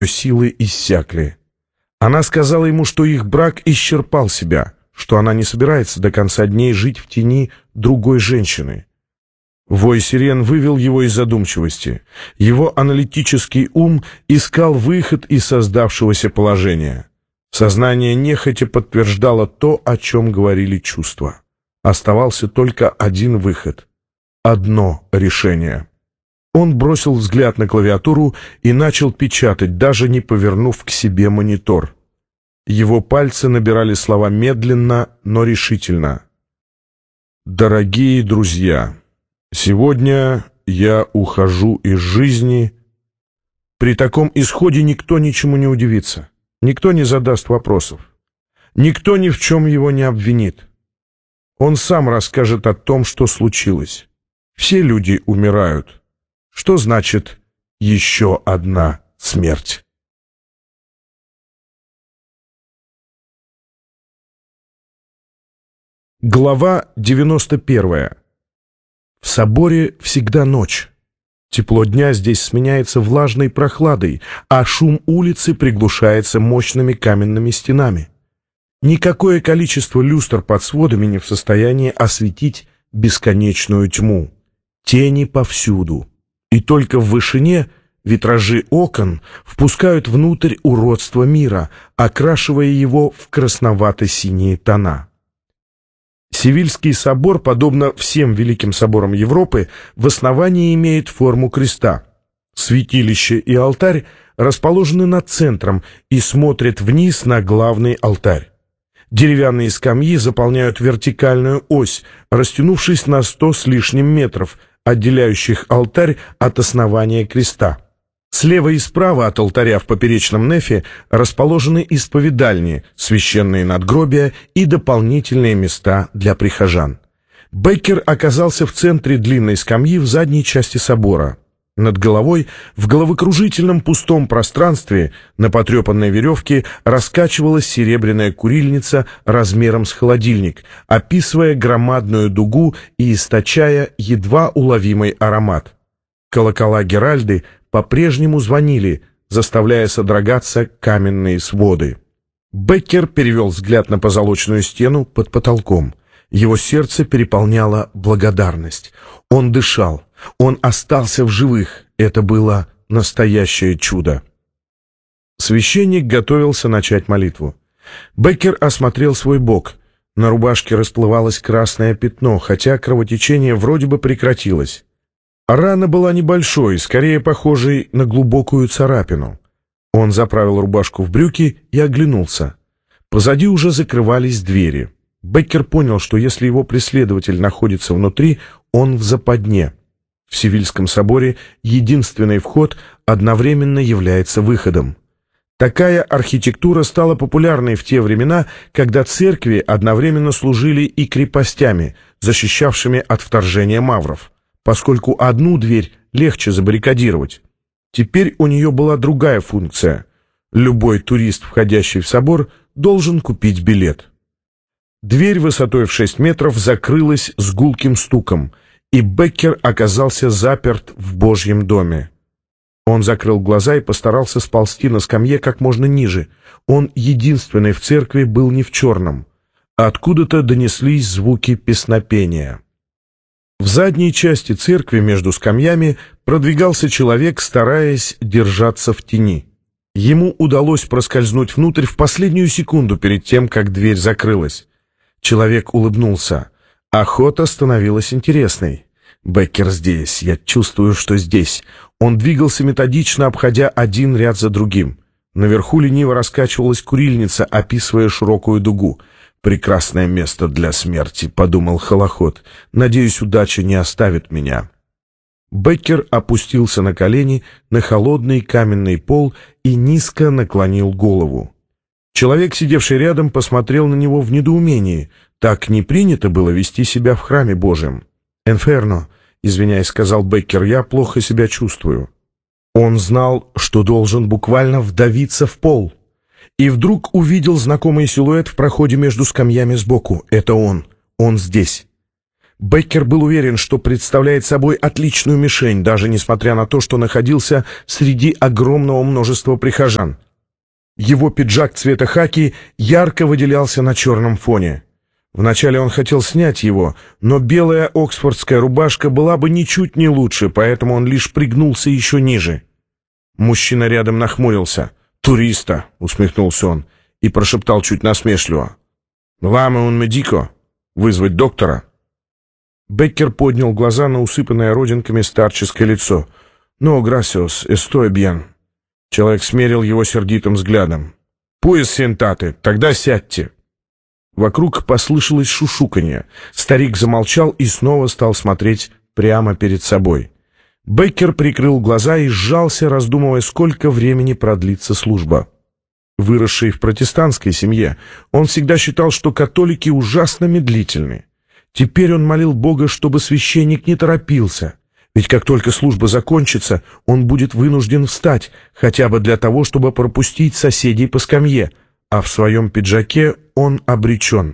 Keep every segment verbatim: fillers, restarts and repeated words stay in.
силы иссякли. Она сказала ему, что их брак исчерпал себя, что она не собирается до конца дней жить в тени другой женщины. Вой сирен вывел его из задумчивости. Его аналитический ум искал выход из создавшегося положения. Сознание нехотя подтверждало то, о чем говорили чувства. Оставался только один выход, одно решение. Он бросил взгляд на клавиатуру и начал печатать, даже не повернув к себе монитор. Его пальцы набирали слова медленно, но решительно. «Дорогие друзья, сегодня я ухожу из жизни». При таком исходе никто ничему не удивится, никто не задаст вопросов, никто ни в чем его не обвинит. Он сам расскажет о том, что случилось. Все люди умирают. Что значит «еще одна смерть»? Глава девяносто первая. В соборе всегда ночь. Тепло дня здесь сменяется влажной прохладой, а шум улицы приглушается мощными каменными стенами. Никакое количество люстр под сводами не в состоянии осветить бесконечную тьму. Тени повсюду. И только в вышине витражи окон впускают внутрь уродство мира, окрашивая его в красновато-синие тона. Севильский собор, подобно всем великим соборам Европы, в основании имеет форму креста. Святилище и алтарь расположены над центром и смотрят вниз на главный алтарь. Деревянные скамьи заполняют вертикальную ось, растянувшись на сто с лишним метров, отделяющих алтарь от основания креста. Слева и справа от алтаря в поперечном нефе расположены исповедальни, священные надгробия и дополнительные места для прихожан. Беккер оказался в центре длинной скамьи в задней части собора. Над головой, в головокружительном пустом пространстве, на потрепанной веревке раскачивалась серебряная курильница размером с холодильник, описывая громадную дугу и источая едва уловимый аромат. Колокола Геральды по-прежнему звонили, заставляя содрогаться каменные своды. Беккер перевел взгляд на позолоченную стену под потолком. Его сердце переполняла благодарность. Он дышал. Он остался в живых. Это было настоящее чудо. Священник готовился начать молитву. Беккер осмотрел свой бок. На рубашке расплывалось красное пятно, хотя кровотечение вроде бы прекратилось. Рана была небольшой, скорее похожей на глубокую царапину. Он заправил рубашку в брюки и оглянулся. Позади уже закрывались двери. Беккер понял, что если его преследователь находится внутри, он в западне. В Севильском соборе единственный вход одновременно является выходом. Такая архитектура стала популярной в те времена, когда церкви одновременно служили и крепостями, защищавшими от вторжения мавров, поскольку одну дверь легче забаррикадировать. Теперь у нее была другая функция. Любой турист, входящий в собор, должен купить билет. Дверь высотой в шесть метров закрылась с гулким стуком, и Беккер оказался заперт в Божьем доме. Он закрыл глаза и постарался сползти на скамье как можно ниже. Он единственный в церкви был не в черном. Откуда-то донеслись звуки песнопения. В задней части церкви между скамьями продвигался человек, стараясь держаться в тени. Ему удалось проскользнуть внутрь в последнюю секунду перед тем, как дверь закрылась. Человек улыбнулся. Охота становилась интересной. Беккер здесь, я чувствую, что здесь. Он двигался методично, обходя один ряд за другим. Наверху лениво раскачивалась курильница, описывая широкую дугу. «Прекрасное место для смерти», — подумал Холоход. «Надеюсь, удача не оставит меня». Беккер опустился на колени на холодный каменный пол и низко наклонил голову. Человек, сидевший рядом, посмотрел на него в недоумении. Так не принято было вести себя в храме Божьем. «Инферно», — извиняясь, сказал Беккер, — «я плохо себя чувствую». Он знал, что должен буквально вдавиться в пол. И вдруг увидел знакомый силуэт в проходе между скамьями сбоку. Это он. Он здесь. Беккер был уверен, что представляет собой отличную мишень, даже несмотря на то, что находился среди огромного множества прихожан. Его пиджак цвета хаки ярко выделялся на черном фоне. Вначале он хотел снять его, но белая оксфордская рубашка была бы ничуть не лучше, поэтому он лишь пригнулся еще ниже. Мужчина рядом нахмурился. «Туриста!» — усмехнулся он и прошептал чуть насмешливо. «Ламе un медико? Вызвать доктора?» Беккер поднял глаза на усыпанное родинками старческое лицо. «No, gracias, estoy bien». Человек смерил его сердитым взглядом. «Pues sentate, тогда сядьте». Вокруг послышалось шушуканье. Старик замолчал и снова стал смотреть прямо перед собой. Беккер прикрыл глаза и сжался, раздумывая, сколько времени продлится служба. Выросший в протестантской семье, он всегда считал, что католики ужасно медлительны. Теперь он молил Бога, чтобы священник не торопился, ведь как только служба закончится, он будет вынужден встать, хотя бы для того, чтобы пропустить соседей по скамье, а в своем пиджаке он обречен.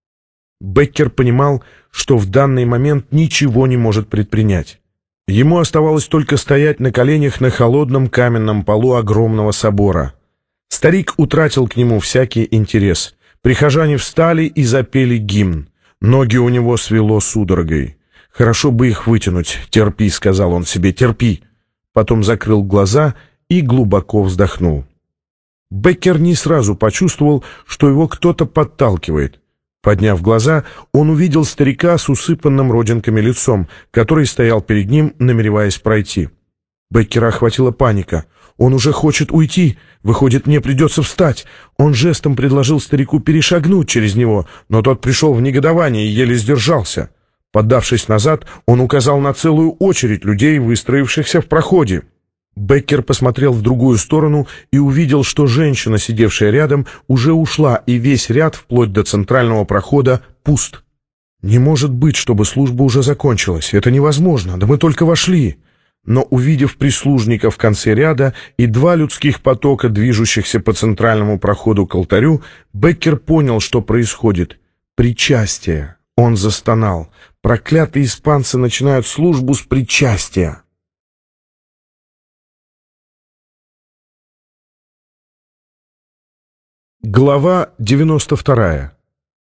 Беккер понимал, что в данный момент ничего не может предпринять. Ему оставалось только стоять на коленях на холодном каменном полу огромного собора. Старик утратил к нему всякий интерес. Прихожане встали и запели гимн. Ноги у него свело судорогой. «Хорошо бы их вытянуть. Терпи», — сказал он себе, — «терпи». Потом закрыл глаза и глубоко вздохнул. Беккер не сразу почувствовал, что его кто-то подталкивает. Подняв глаза, он увидел старика с усыпанным родинками лицом, который стоял перед ним, намереваясь пройти. Беккера охватила паника. Он уже хочет уйти. Выходит, мне придется встать. Он жестом предложил старику перешагнуть через него, но тот пришел в негодование и еле сдержался. Поддавшись назад, он указал на целую очередь людей, выстроившихся в проходе. Беккер посмотрел в другую сторону и увидел, что женщина, сидевшая рядом, уже ушла, и весь ряд, вплоть до центрального прохода, пуст. «Не может быть, чтобы служба уже закончилась. Это невозможно. Да мы только вошли». Но, увидев прислужника в конце ряда и два людских потока, движущихся по центральному проходу к алтарю, Беккер понял, что происходит. Причастие. Он застонал. Проклятые испанцы начинают службу с причастия. Глава девяносто вторая.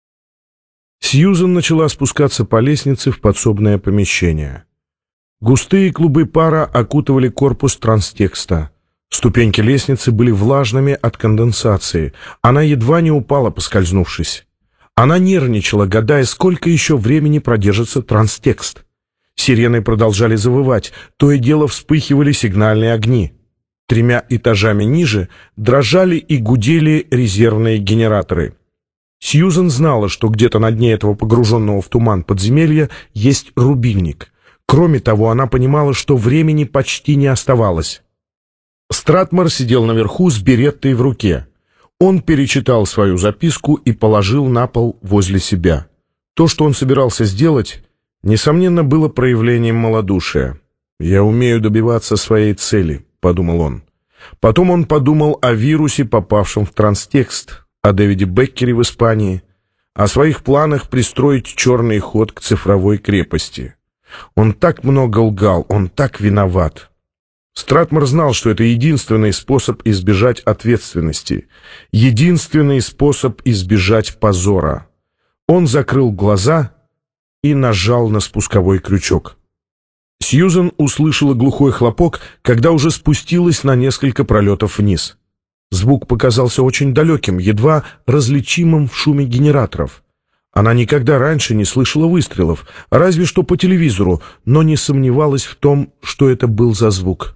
Сьюзен начала спускаться по лестнице в подсобное помещение. Густые клубы пара окутывали корпус транстекста. Ступеньки лестницы были влажными от конденсации. Она едва не упала, поскользнувшись. Она нервничала, гадая, сколько еще времени продержится транстекст. Сирены продолжали завывать, то и дело вспыхивали сигнальные огни. Тремя этажами ниже дрожали и гудели резервные генераторы. Сьюзен знала, что где-то на дне этого погруженного в туман подземелья есть рубильник. Кроме того, она понимала, что времени почти не оставалось. Стратмор сидел наверху с береттой в руке. Он перечитал свою записку и положил на пол возле себя. То, что он собирался сделать, несомненно, было проявлением малодушия. «Я умею добиваться своей цели», — подумал он. Потом он подумал о вирусе, попавшем в транстекст, о Дэвиде Беккере в Испании, о своих планах пристроить черный ход к цифровой крепости. Он так много лгал, он так виноват. Стратмор знал, что это единственный способ избежать ответственности, единственный способ избежать позора. Он закрыл глаза и нажал на спусковой крючок. Сьюзен услышала глухой хлопок, когда уже спустилась на несколько пролетов вниз. Звук показался очень далеким, едва различимым в шуме генераторов. Она никогда раньше не слышала выстрелов, разве что по телевизору, но не сомневалась в том, что это был за звук.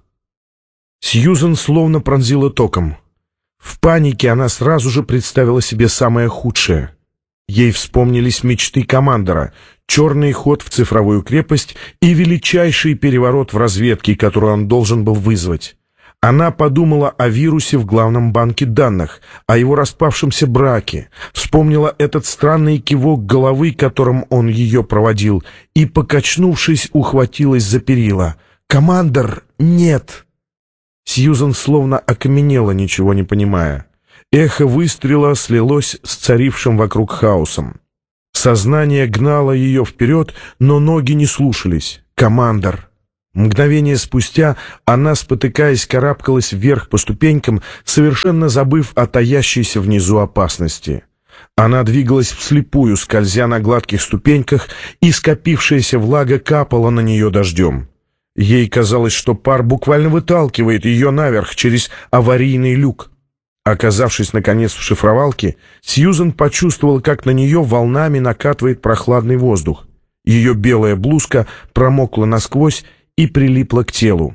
Сьюзен словно пронзила током. В панике она сразу же представила себе самое худшее. Ей вспомнились мечты командора, черный ход в цифровую крепость и величайший переворот в разведке, который он должен был вызвать. Она подумала о вирусе в главном банке данных, о его распавшемся браке, вспомнила этот странный кивок головы, которым он ее проводил, и, покачнувшись, ухватилась за перила. «Командор, нет!» Сьюзен словно окаменела, ничего не понимая. Эхо выстрела слилось с царившим вокруг хаосом. Сознание гнало ее вперед, но ноги не слушались. «Командор!» Мгновение спустя она, спотыкаясь, карабкалась вверх по ступенькам, совершенно забыв о таящейся внизу опасности. Она двигалась вслепую, скользя на гладких ступеньках, и скопившаяся влага капала на нее дождем. Ей казалось, что пар буквально выталкивает ее наверх через аварийный люк. Оказавшись, наконец, в шифровалке, Сьюзен почувствовала, как на нее волнами накатывает прохладный воздух. Ее белая блузка промокла насквозь и прилипла к телу.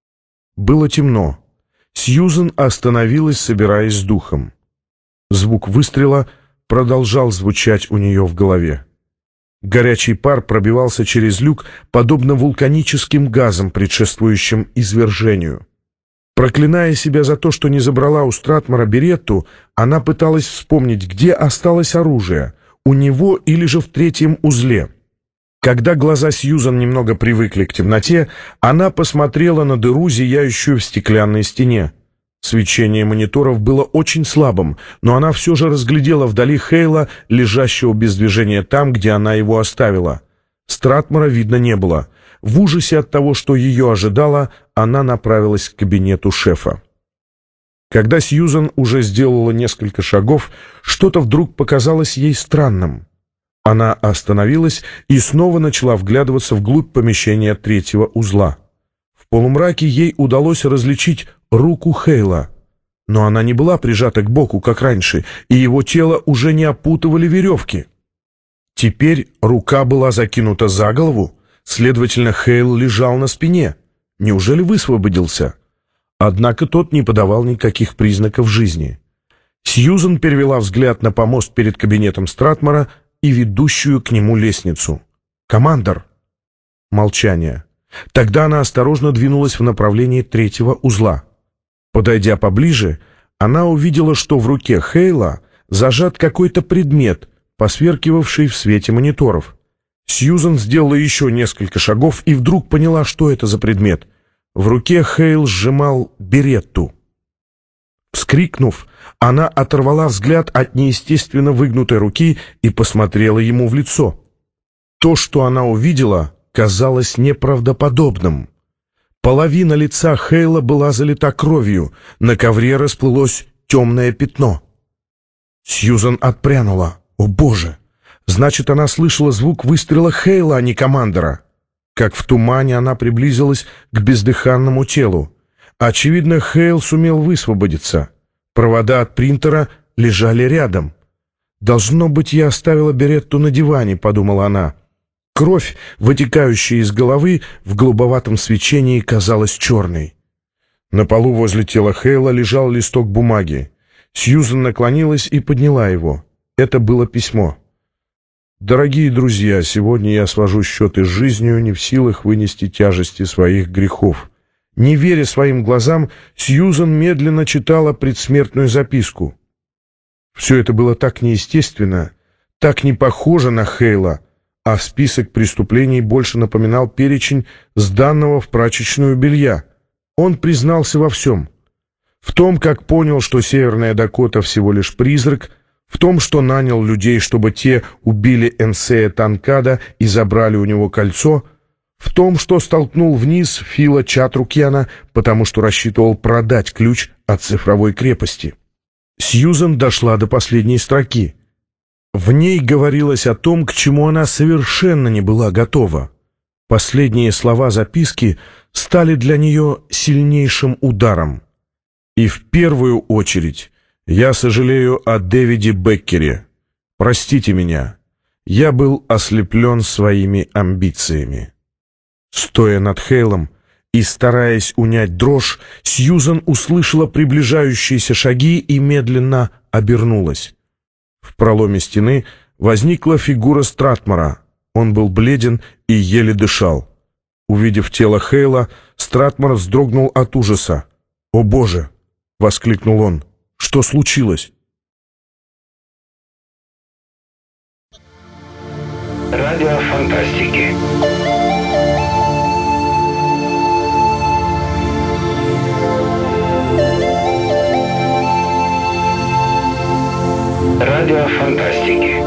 Было темно. Сьюзен остановилась, собираясь с духом. Звук выстрела продолжал звучать у нее в голове. Горячий пар пробивался через люк, подобно вулканическим газам, предшествующим извержению. Проклиная себя за то, что не забрала у Стратмора беретту, она пыталась вспомнить, где осталось оружие, у него или же в третьем узле. Когда глаза Сьюзан немного привыкли к темноте, она посмотрела на дыру, зияющую в стеклянной стене. Свечение мониторов было очень слабым, но она все же разглядела вдали Хейла, лежащего без движения там, где она его оставила. Стратмора видно не было. В ужасе от того, что ее ожидало, она направилась к кабинету шефа. Когда Сьюзан уже сделала несколько шагов, что-то вдруг показалось ей странным. Она остановилась и снова начала вглядываться вглубь помещения третьего узла. В полумраке ей удалось различить руку Хейла, но она не была прижата к боку, как раньше, и его тело уже не опутывали веревки. Теперь рука была закинута за голову, следовательно, Хейл лежал на спине. Неужели высвободился? Однако тот не подавал никаких признаков жизни. Сьюзен перевела взгляд на помост перед кабинетом Стратмора и ведущую к нему лестницу. «Командор!» Молчание. Тогда она осторожно двинулась в направлении третьего узла. Подойдя поближе, она увидела, что в руке Хейла зажат какой-то предмет, посверкивавший в свете мониторов. Сьюзен сделала еще несколько шагов и вдруг поняла, что это за предмет. В руке Хейл сжимал беретту. Вскрикнув, она оторвала взгляд от неестественно выгнутой руки и посмотрела ему в лицо. То, что она увидела, казалось неправдоподобным. Половина лица Хейла была залита кровью, на ковре расплылось темное пятно. Сьюзан отпрянула. «О, Боже! Значит, она слышала звук выстрела Хейла, а не командора!» Как в тумане она приблизилась к бездыханному телу. Очевидно, Хейл сумел высвободиться. Провода от принтера лежали рядом. «Должно быть, я оставила беретту на диване», — подумала она. Кровь, вытекающая из головы, в голубоватом свечении казалась черной. На полу возле тела Хейла лежал листок бумаги. Сьюзен наклонилась и подняла его. Это было письмо. «Дорогие друзья, сегодня я свожу счеты с жизнью, не в силах вынести тяжести своих грехов». Не веря своим глазам, Сьюзен медленно читала предсмертную записку. Все это было так неестественно, так не похоже на Хейла, а список преступлений больше напоминал перечень сданного в прачечную белья. Он признался во всем. В том, как понял, что Северная Дакота всего лишь призрак, в том, что нанял людей, чтобы те убили Энсея Танкада и забрали у него кольцо, в том, что столкнул вниз Фила Чатрукьяна, потому что рассчитывал продать ключ от цифровой крепости. Сьюзен дошла до последней строки. В ней говорилось о том, к чему она совершенно не была готова. Последние слова записки стали для нее сильнейшим ударом. И в первую очередь я сожалею о Дэвиде Беккере. Простите меня, я был ослеплен своими амбициями. Стоя над Хейлом и стараясь унять дрожь, Сьюзен услышала приближающиеся шаги и медленно обернулась. В проломе стены возникла фигура Стратмора. Он был бледен и еле дышал. Увидев тело Хейла, Стратмор вздрогнул от ужаса. «О, Боже!» — воскликнул он. «Что случилось?» Радио фантастики. Радио фантастики.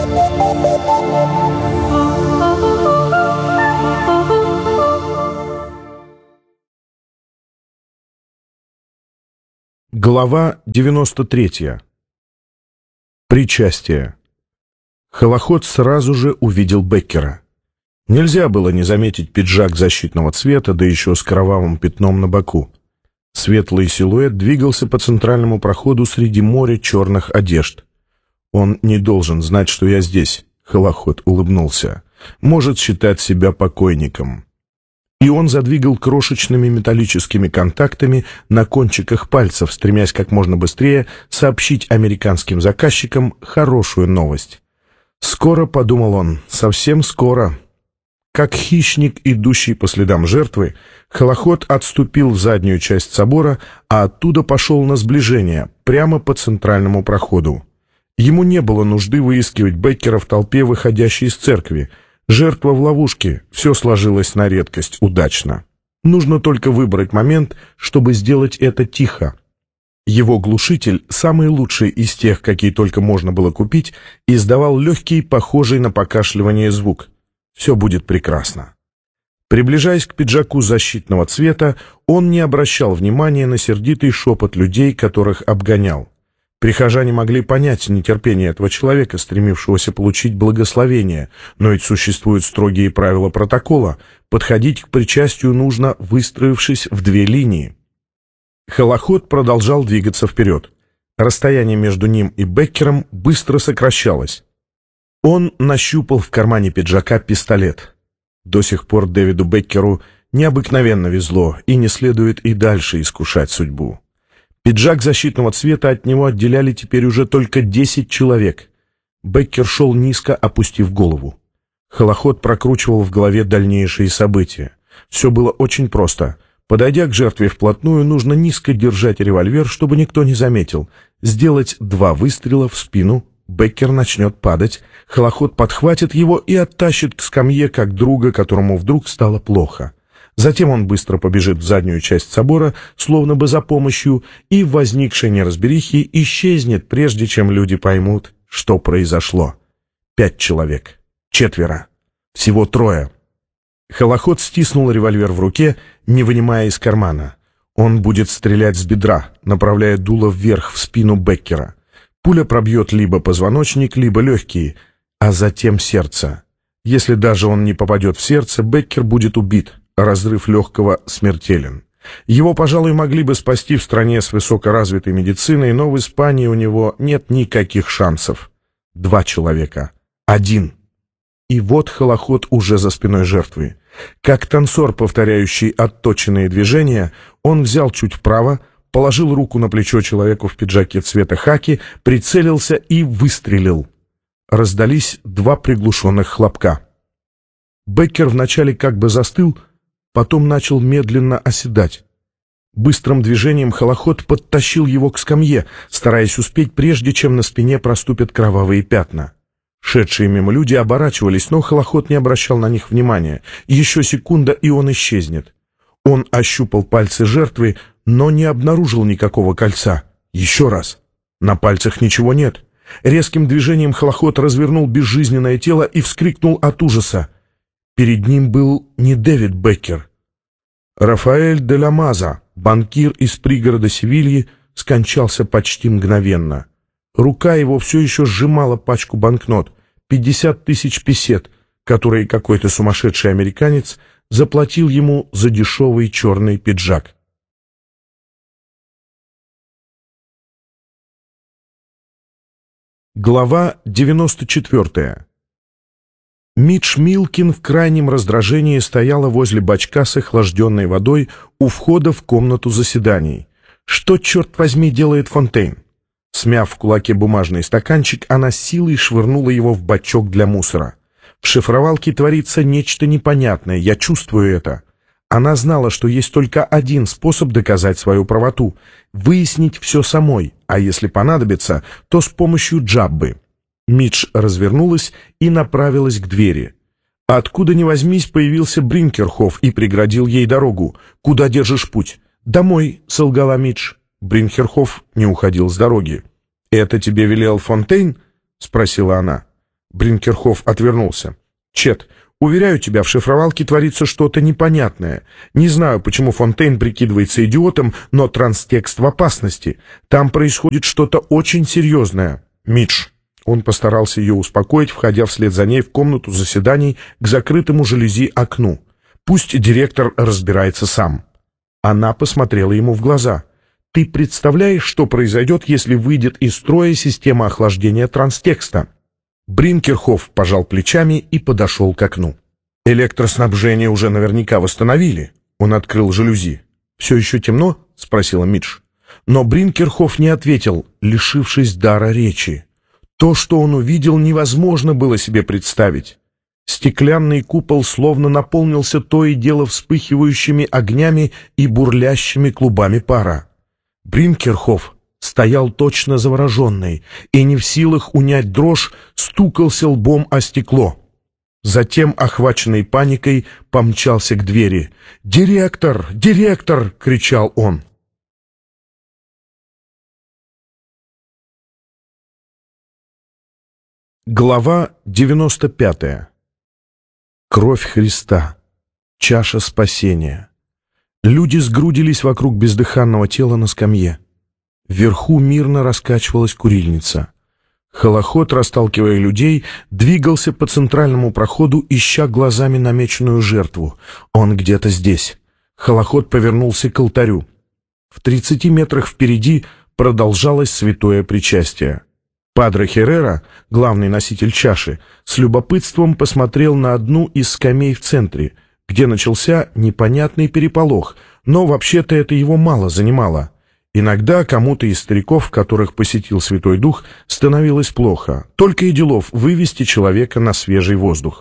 Глава девяносто третья. Причастие. Холоход сразу же увидел Беккера. Нельзя было не заметить пиджак защитного цвета, да еще с кровавым пятном на боку. Светлый силуэт двигался по центральному проходу среди моря черных одежд. «Он не должен знать, что я здесь», — Холоход улыбнулся. «Может считать себя покойником». И он задвигал крошечными металлическими контактами на кончиках пальцев, стремясь как можно быстрее сообщить американским заказчикам хорошую новость. «Скоро», — подумал он, — «совсем скоро». Как хищник, идущий по следам жертвы, Холоход отступил в заднюю часть собора, а оттуда пошел на сближение, прямо по центральному проходу. Ему не было нужды выискивать Беккера в толпе, выходящей из церкви. Жертва в ловушке, все сложилось на редкость удачно. Нужно только выбрать момент, чтобы сделать это тихо. Его глушитель, самый лучший из тех, какие только можно было купить, издавал легкий, похожий на покашливание звук. Все будет прекрасно. Приближаясь к пиджаку защитного цвета, он не обращал внимания на сердитый шепот людей, которых обгонял. Прихожане могли понять нетерпение этого человека, стремившегося получить благословение, но ведь существуют строгие правила протокола. Подходить к причастию нужно, выстроившись в две линии. Холоход продолжал двигаться вперед. Расстояние между ним и Беккером быстро сокращалось. Он нащупал в кармане пиджака пистолет. До сих пор Дэвиду Беккеру необыкновенно везло, и не следует и дальше искушать судьбу. Пиджак защитного цвета от него отделяли теперь уже только десять человек. Беккер шел низко, опустив голову. Холоход прокручивал в голове дальнейшие события. Все было очень просто. Подойдя к жертве вплотную, нужно низко держать револьвер, чтобы никто не заметил. Сделать два выстрела в спину. Беккер начнет падать. Холоход подхватит его и оттащит к скамье, как друга, которому вдруг стало плохо. Затем он быстро побежит в заднюю часть собора, словно бы за помощью, и в возникшей неразберихе исчезнет, прежде чем люди поймут, что произошло. Пять человек. Четверо. Всего трое. Холоход стиснул револьвер в руке, не вынимая из кармана. Он будет стрелять с бедра, направляя дуло вверх в спину Беккера. Пуля пробьет либо позвоночник, либо легкие, а затем сердце. Если даже он не попадет в сердце, Беккер будет убит. Разрыв легкого смертелен. Его, пожалуй, могли бы спасти в стране с высокоразвитой медициной, но в Испании у него нет никаких шансов. Два человека. Один. И вот Холоход уже за спиной жертвы. Как танцор, повторяющий отточенные движения, он взял чуть вправо, положил руку на плечо человеку в пиджаке цвета хаки, прицелился и выстрелил. Раздались два приглушенных хлопка. Беккер вначале как бы застыл, потом начал медленно оседать. Быстрым движением Холоход подтащил его к скамье, стараясь успеть, прежде чем на спине проступят кровавые пятна. Шедшие мимо люди оборачивались, но Холоход не обращал на них внимания. Еще секунда, и он исчезнет. Он ощупал пальцы жертвы, но не обнаружил никакого кольца. Еще раз. На пальцах ничего нет. Резким движением Холоход развернул безжизненное тело и вскрикнул от ужаса. Перед ним был не Дэвид Беккер. Рафаэль де ла Маза, банкир из пригорода Севильи, скончался почти мгновенно. Рука его все еще сжимала пачку банкнот, пятьдесят тысяч песет, которые какой-то сумасшедший американец заплатил ему за дешевый черный пиджак. Глава девяносто четвертая. Митч Милкин в крайнем раздражении стояла возле бачка с охлажденной водой у входа в комнату заседаний. Что, черт возьми, делает Фонтейн? Смяв в кулаке бумажный стаканчик, она силой швырнула его в бачок для мусора. В шифровалке творится нечто непонятное, я чувствую это. Она знала, что есть только один способ доказать свою правоту — выяснить все самой, а если понадобится, то с помощью Джаббы. Митч развернулась и направилась к двери. Откуда ни возьмись, появился Бринкерхоф и преградил ей дорогу. «Куда держишь путь?» «Домой», — солгала Митч. Бринкерхоф не уходил с дороги. «Это тебе велел Фонтейн?» — спросила она. Бринкерхоф отвернулся. «Чет, уверяю тебя, в шифровалке творится что-то непонятное. Не знаю, почему Фонтейн прикидывается идиотом, но транстекст в опасности. Там происходит что-то очень серьезное. Мидж». Он постарался ее успокоить, входя вслед за ней в комнату заседаний к закрытому жалюзи окну. «Пусть директор разбирается сам». Она посмотрела ему в глаза. «Ты представляешь, что произойдет, если выйдет из строя система охлаждения транстекста?» Бринкерхоф пожал плечами и подошел к окну. «Электроснабжение уже наверняка восстановили». Он открыл жалюзи. «Все еще темно?» — спросила Мидж. Но Бринкерхоф не ответил, лишившись дара речи. То, что он увидел, невозможно было себе представить. Стеклянный купол словно наполнился то и дело вспыхивающими огнями и бурлящими клубами пара. Бринкерхоф стоял точно завороженный и, не в силах унять дрожь, стукался лбом о стекло. Затем, охваченный паникой, помчался к двери. «Директор! Директор!» — кричал он. Глава девяносто пятая. Кровь Христа. Чаша спасения. Люди сгрудились вокруг бездыханного тела на скамье. Вверху мирно раскачивалась курильница. Холоход, расталкивая людей, двигался по центральному проходу, ища глазами намеченную жертву. Он где-то здесь. Холоход повернулся к алтарю. В тридцати метрах впереди продолжалось святое причастие. Падре Херрера, главный носитель чаши, с любопытством посмотрел на одну из скамей в центре, где начался непонятный переполох, но вообще-то это его мало занимало. Иногда кому-то из стариков, которых посетил Святой Дух, становилось плохо. Только и делов вывести человека на свежий воздух.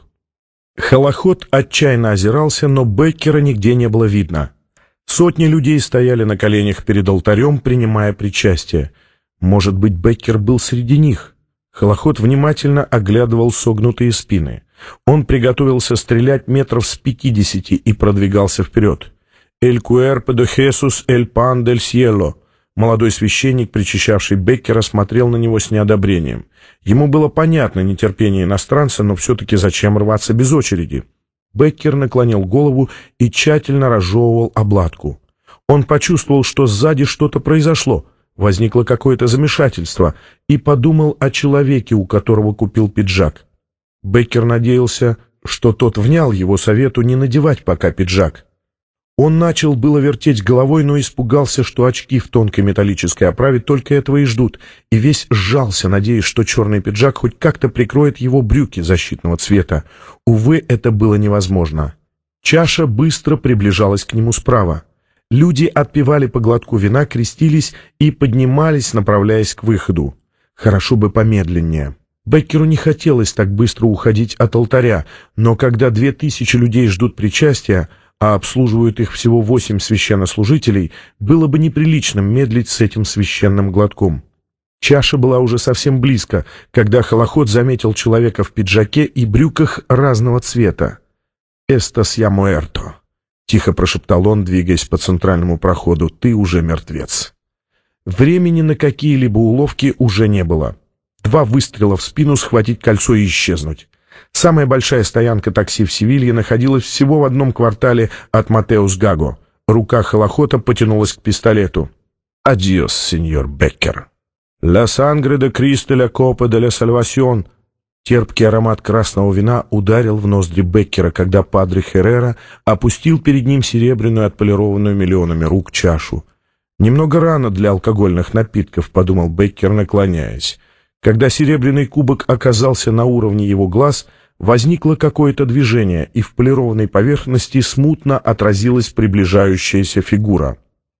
Холоход отчаянно озирался, но Беккера нигде не было видно. Сотни людей стояли на коленях перед алтарем, принимая причастие. Может быть, Беккер был среди них? Холоход внимательно оглядывал согнутые спины. Он приготовился стрелять метров с пятидесяти и продвигался вперед. «Эль куэрпо де Хесус, эль пан дель сьело». Молодой священник, причащавший Беккера, смотрел на него с неодобрением. Ему было понятно нетерпение иностранца, но все-таки зачем рваться без очереди? Беккер наклонил голову и тщательно разжевывал обладку. Он почувствовал, что сзади что-то произошло. Возникло какое-то замешательство, и подумал о человеке, у которого купил пиджак. Беккер надеялся, что тот внял его совету не надевать пока пиджак. Он начал было вертеть головой, но испугался, что очки в тонкой металлической оправе только этого и ждут, и весь сжался, надеясь, что черный пиджак хоть как-то прикроет его брюки защитного цвета. Увы, это было невозможно. Чаша быстро приближалась к нему справа. Люди отпивали по глотку вина, крестились и поднимались, направляясь к выходу. Хорошо бы помедленнее. Беккеру не хотелось так быстро уходить от алтаря, но когда две тысячи людей ждут причастия, а обслуживают их всего восемь священнослужителей, было бы неприличным медлить с этим священным глотком. Чаша была уже совсем близко, когда Холоход заметил человека в пиджаке и брюках разного цвета. «Эстас я муэрто», — тихо прошептал он, двигаясь по центральному проходу. «Ты уже мертвец». Времени на какие-либо уловки уже не было. Два выстрела в спину, схватить кольцо и исчезнуть. Самая большая стоянка такси в Севилье находилась всего в одном квартале от Матеус-Гаго. Рука Холохота потянулась к пистолету. «Адиос, сеньор Беккер». «Ла сангре де Кристо ля копа де ла сальвасьон». Терпкий аромат красного вина ударил в ноздри Беккера, когда падре Херрера опустил перед ним серебряную, отполированную миллионами рук чашу. «Немного рано для алкогольных напитков», — подумал Беккер, наклоняясь. Когда серебряный кубок оказался на уровне его глаз, возникло какое-то движение, и в полированной поверхности смутно отразилась приближающаяся фигура.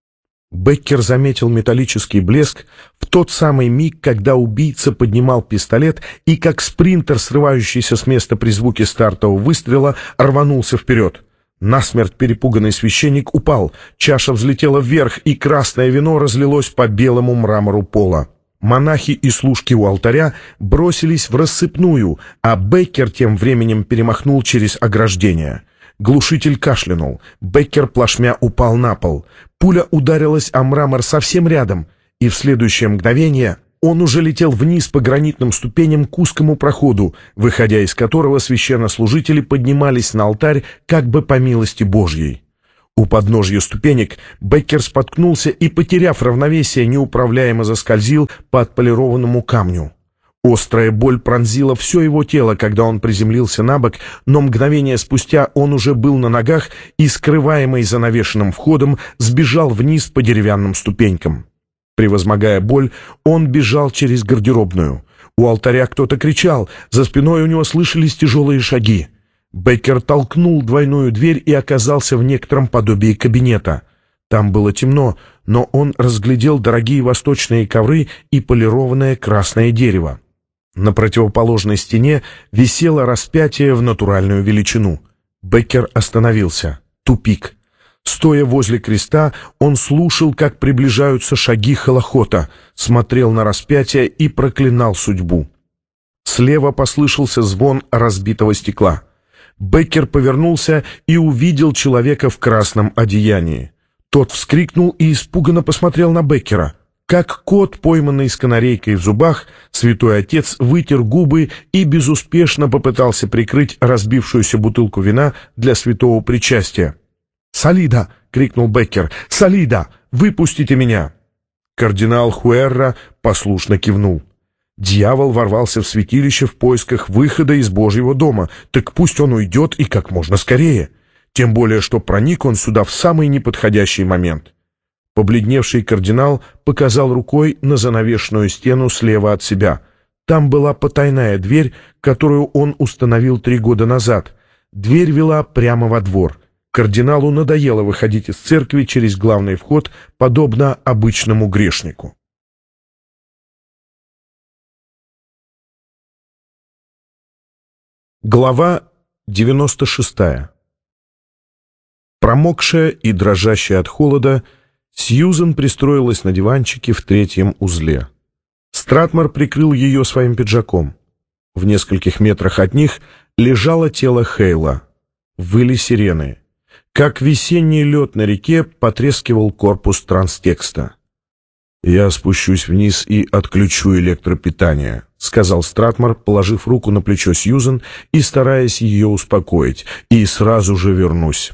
Беккер заметил металлический блеск в тот самый миг, когда убийца поднимал пистолет и, как спринтер, срывающийся с места при звуке стартового выстрела, рванулся вперед. Насмерть перепуганный священник упал, чаша взлетела вверх, и красное вино разлилось по белому мрамору пола. Монахи и служки у алтаря бросились в рассыпную, а Беккер тем временем перемахнул через ограждение. Глушитель кашлянул. Беккер плашмя упал на пол. Пуля ударилась о мрамор совсем рядом, и в следующее мгновение Он уже летел вниз по гранитным ступеням к узкому проходу, выходя из которого священнослужители поднимались на алтарь как бы по милости Божьей. У подножья ступенек Беккер споткнулся и, потеряв равновесие, неуправляемо заскользил по отполированному камню. Острая боль пронзила все его тело, когда он приземлился на бок, но мгновение спустя он уже был на ногах и, скрываемый занавешенным входом, сбежал вниз по деревянным ступенькам. Превозмогая боль, он бежал через гардеробную. У алтаря кто-то кричал, за спиной у него слышались тяжелые шаги. Беккер толкнул двойную дверь и оказался в некотором подобии кабинета. Там было темно, но он разглядел дорогие восточные ковры и полированное красное дерево. На противоположной стене висело распятие в натуральную величину. Беккер остановился. Тупик. Стоя возле креста, он слушал, как приближаются шаги Холохота, смотрел на распятие и проклинал судьбу. Слева послышался звон разбитого стекла. Беккер повернулся и увидел человека в красном одеянии. Тот вскрикнул и испуганно посмотрел на Беккера. Как кот, пойманный с канарейкой в зубах, святой отец вытер губы и безуспешно попытался прикрыть разбившуюся бутылку вина для святого причастия. «Солида!» — крикнул Беккер. «Солида! Выпустите меня!» Кардинал Хуэрра послушно кивнул. Дьявол ворвался в святилище в поисках выхода из Божьего дома, так пусть он уйдет и как можно скорее. Тем более, что проник он сюда в самый неподходящий момент. Побледневший кардинал показал рукой на занавешенную стену слева от себя. Там была потайная дверь, которую он установил три года назад. Дверь вела прямо во двор. Кардиналу надоело выходить из церкви через главный вход, подобно обычному грешнику. Глава девяносто шестая. Промокшая и дрожащая от холода, Сьюзен пристроилась на диванчике в третьем узле. Стратмор прикрыл ее своим пиджаком. В нескольких метрах от них лежало тело Хейла. Выли сирены. Как весенний лед на реке потрескивал корпус транстекста. «Я спущусь вниз и отключу электропитание», — сказал Стратмор, положив руку на плечо Сьюзен и стараясь ее успокоить, «и сразу же вернусь».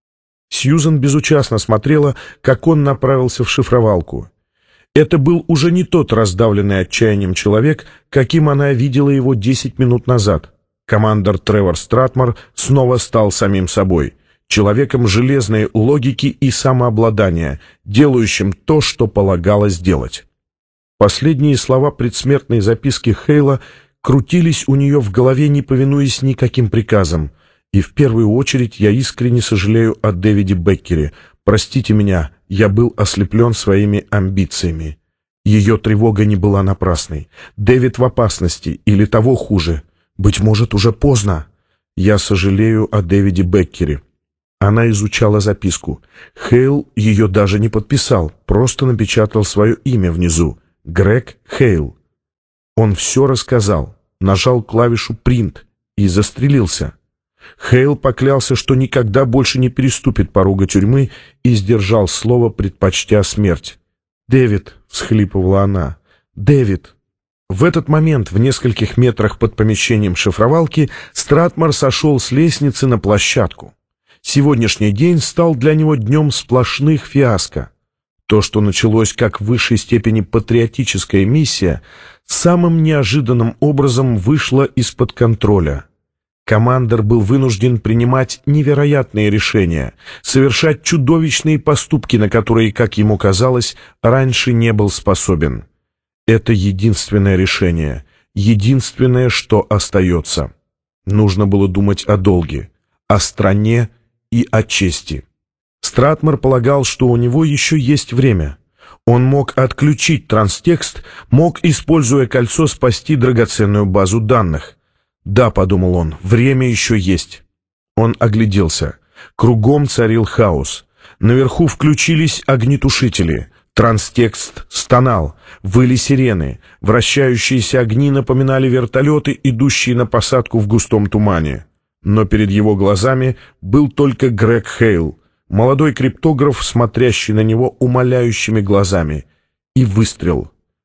Сьюзен безучастно смотрела, как он направился в шифровалку. Это был уже не тот раздавленный отчаянием человек, каким она видела его десять минут назад. Командор Тревор Стратмор снова стал самим собой, человеком железной логики и самообладания, делающим то, что полагалось делать. Последние слова предсмертной записки Хейла крутились у нее в голове, не повинуясь никаким приказам. И в первую очередь я искренне сожалею о Дэвиде Беккере. Простите меня, я был ослеплен своими амбициями. Ее тревога не была напрасной. Дэвид в опасности, или того хуже. Быть может, уже поздно. Я сожалею о Дэвиде Беккере. Она изучала записку. Хейл ее даже не подписал, просто напечатал свое имя внизу. Грег Хейл. Он все рассказал, нажал клавишу «Принт» и застрелился. Хейл поклялся, что никогда больше не переступит порога тюрьмы и сдержал слово, предпочтя смерть. «Дэвид», — всхлипывала она, — «Дэвид». В этот момент, в нескольких метрах под помещением шифровалки, Стратмор сошел с лестницы на площадку. Сегодняшний день стал для него днем сплошных фиаско. То, что началось как в высшей степени патриотическая миссия, самым неожиданным образом вышло из-под контроля. Командор был вынужден принимать невероятные решения, совершать чудовищные поступки, на которые, как ему казалось, раньше не был способен. Это единственное решение, единственное, что остается. Нужно было думать о долге, о стране и о чести. Стратмор полагал, что у него еще есть время. Он мог отключить транстекст, мог, используя кольцо, спасти драгоценную базу данных. «Да», — подумал он, — «время еще есть». Он огляделся. Кругом царил хаос. Наверху включились огнетушители. Транстекст стонал. Выли сирены. Вращающиеся огни напоминали вертолеты, идущие на посадку в густом тумане. Но перед его глазами был только Грег Хейл, молодой криптограф, смотрящий на него умоляющими глазами. И выстрел.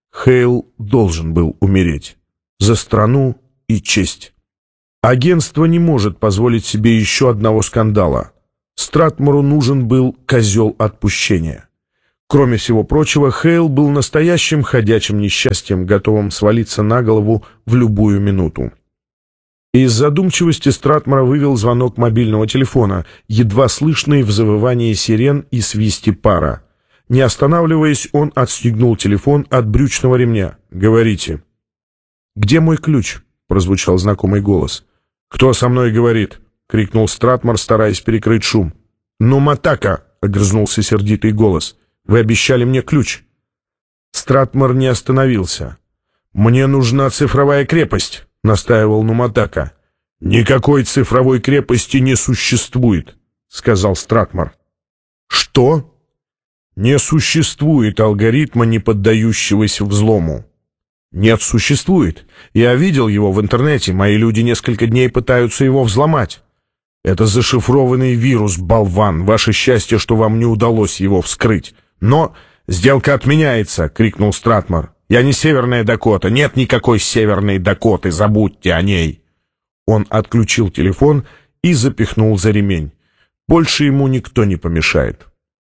Хейл должен был умереть. За страну и честь. Агентство не может позволить себе еще одного скандала. Стратмору нужен был козел отпущения. Кроме всего прочего, Хейл был настоящим ходячим несчастьем, готовым свалиться на голову в любую минуту. Из задумчивости Стратмора вывел звонок мобильного телефона, едва слышный в завывании сирен и свисте пара. Не останавливаясь, он отстегнул телефон от брючного ремня. «Говорите». «Где мой ключ?» — прозвучал знакомый голос. «Кто со мной говорит?» — крикнул Стратмор, стараясь перекрыть шум. «Ну, Матака!» — огрызнулся сердитый голос. «Вы обещали мне ключ». Стратмор не остановился. «Мне нужна цифровая крепость», — настаивал Нуматака. «Никакой цифровой крепости не существует», — сказал Стратмор. «Что?» «Не существует алгоритма, не поддающегося взлому». «Нет, существует. Я видел его в интернете. Мои люди несколько дней пытаются его взломать». «Это зашифрованный вирус, болван. Ваше счастье, что вам не удалось его вскрыть». «Но сделка отменяется!» — крикнул Стратмор. «Я не Северная Дакота. Нет никакой Северной Дакоты. Забудьте о ней!» Он отключил телефон и запихнул за ремень. Больше ему никто не помешает.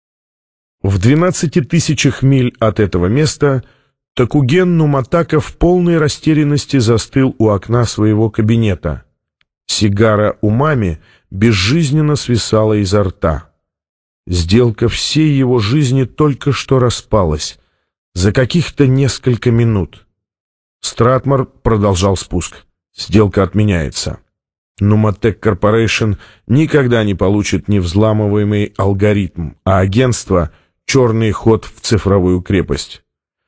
В двенадцати тысячах миль от этого места Такуген Нуматака в полной растерянности застыл у окна своего кабинета. Сигара умами безжизненно свисала изо рта. Сделка всей его жизни только что распалась. За каких-то несколько минут. Стратмор продолжал спуск. Сделка отменяется. Нуматек Корпорейшн никогда не получит невзламываемый алгоритм, а агентство — черный ход в цифровую крепость.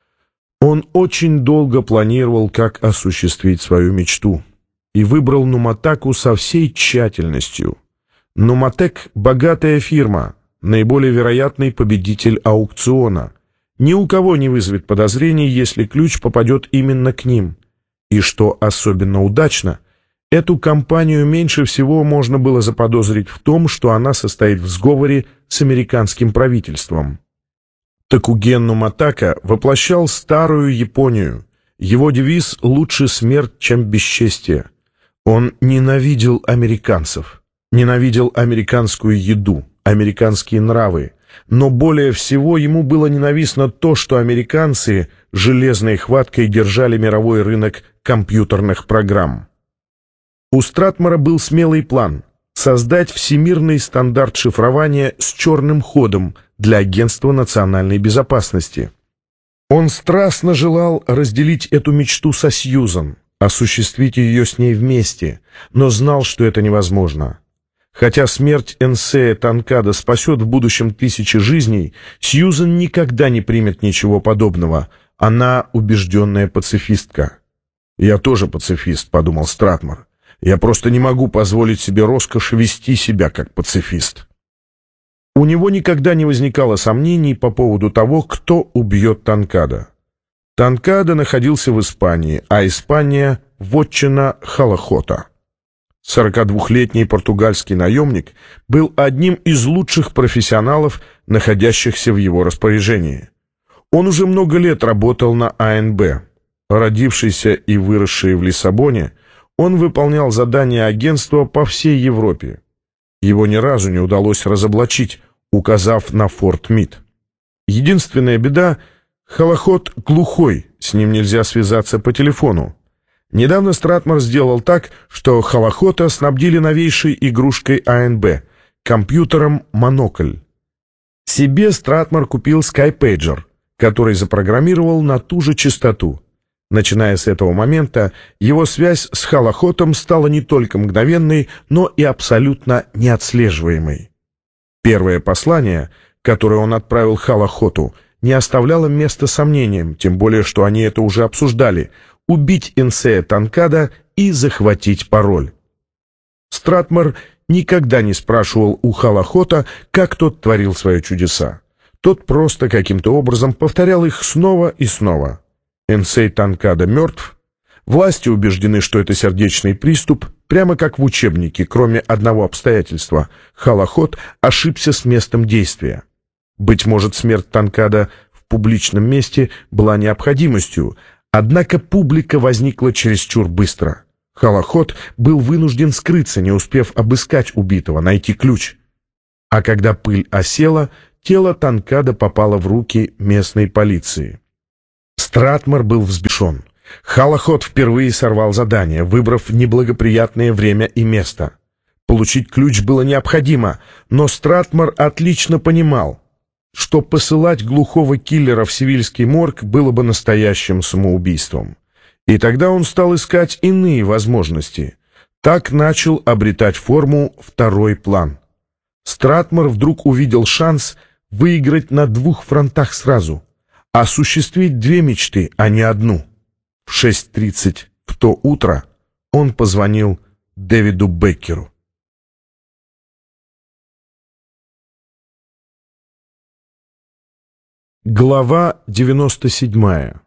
Он очень долго планировал, как осуществить свою мечту, и выбрал Нуматаку со всей тщательностью. Нуматек — богатая фирма, наиболее вероятный победитель аукциона. Ни у кого не вызовет подозрений, если ключ попадет именно к ним. И что особенно удачно, эту компанию меньше всего можно было заподозрить в том, что она состоит в сговоре с американским правительством. Такуген Нуматака воплощал старую Японию. Его девиз «Лучше смерть, чем бесчестие». Он ненавидел американцев, ненавидел американскую еду, американские нравы, но более всего ему было ненавистно то, что американцы железной хваткой держали мировой рынок компьютерных программ. У Стратмора был смелый план — создать всемирный стандарт шифрования с черным ходом для Агентства национальной безопасности. Он страстно желал разделить эту мечту со Сьюзан, осуществить ее с ней вместе, но знал, что это невозможно. Хотя смерть Энсея Танкада спасет в будущем тысячи жизней, Сьюзан никогда не примет ничего подобного. Она убежденная пацифистка. «Я тоже пацифист», — подумал Стратмор. «Я просто не могу позволить себе роскошь вести себя как пацифист». У него никогда не возникало сомнений по поводу того, кто убьет Танкада. Танкада находился в Испании, а Испания — вотчина Халахота. сорокадвухлетний португальский наемник был одним из лучших профессионалов, находящихся в его распоряжении. Он уже много лет работал на А Эн Бэ. Родившийся и выросший в Лиссабоне, он выполнял задания агентства по всей Европе. Его ни разу не удалось разоблачить, указав на Форт Мид. Единственная беда — Халахот глухой, с ним нельзя связаться по телефону. Недавно Стратмор сделал так, что Халахота снабдили новейшей игрушкой А Эн Бэ — компьютером «Монокль». Себе Стратмор купил Skypager, который запрограммировал на ту же частоту. Начиная с этого момента, его связь с Халахотом стала не только мгновенной, но и абсолютно неотслеживаемой. Первое послание, которое он отправил Халахоту, не оставляло места сомнениям, тем более, что они это уже обсуждали — убить Энсея Танкада и захватить пароль. Стратмор никогда не спрашивал у Халахота, как тот творил свои чудеса. Тот просто каким-то образом повторял их снова и снова. Энсей Танкада мертв. Власти убеждены, что это сердечный приступ, прямо как в учебнике, кроме одного обстоятельства — Халахот ошибся с местом действия. Быть может, смерть Танкада в публичном месте была необходимостью, однако публика возникла чересчур быстро. Халахот был вынужден скрыться, не успев обыскать убитого, найти ключ. А когда пыль осела, тело Танкада попало в руки местной полиции. Стратмор был взбешен. Халахот впервые сорвал задание, выбрав неблагоприятное время и место. Получить ключ было необходимо, но Стратмор отлично понимал, что посылать глухого киллера в Севильский морг было бы настоящим самоубийством. И тогда он стал искать иные возможности. Так начал обретать форму второй план. Стратмор вдруг увидел шанс выиграть на двух фронтах сразу, осуществить две мечты, а не одну. В шесть тридцать в то утро он позвонил Дэвиду Беккеру. Глава девяносто седьмая.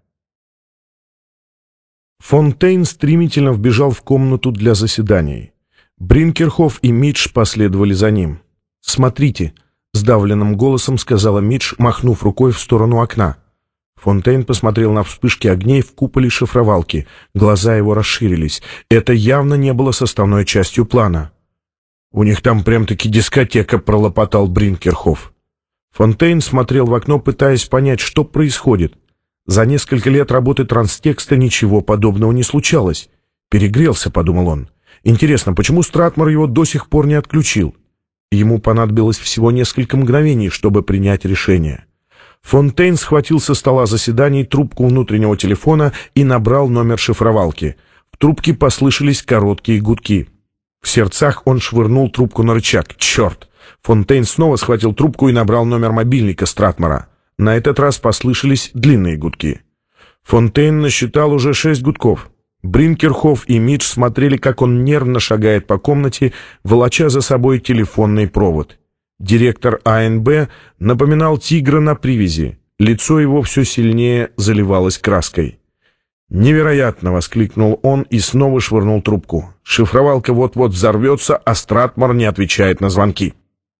Фонтейн стремительно вбежал в комнату для заседаний. Бринкерхоф и Мидж последовали за ним. «Смотрите», — сдавленным голосом сказала Мидж, махнув рукой в сторону окна. Фонтейн посмотрел на вспышки огней в куполе шифровалки. Глаза его расширились. Это явно не было составной частью плана. «У них там прям-таки дискотека», — пролопотал Бринкерхоф. Фонтейн смотрел в окно, пытаясь понять, что происходит. За несколько лет работы транстекста ничего подобного не случалось. «Перегрелся», — подумал он. «Интересно, почему Стратмор его до сих пор не отключил?» Ему понадобилось всего несколько мгновений, чтобы принять решение. Фонтейн схватил со стола заседаний трубку внутреннего телефона и набрал номер шифровалки. В трубке послышались короткие гудки. В сердцах он швырнул трубку на рычаг. «Черт!» Фонтейн снова схватил трубку и набрал номер мобильника Стратмора. На этот раз послышались длинные гудки. Фонтейн насчитал уже шесть гудков. Бринкерхоф и Мидж смотрели, как он нервно шагает по комнате, волоча за собой телефонный провод. Директор А Н Б напоминал тигра на привязи. Лицо его все сильнее заливалось краской. «Невероятно!» — воскликнул он и снова швырнул трубку. «Шифровалка вот-вот взорвется, а Стратмор не отвечает на звонки».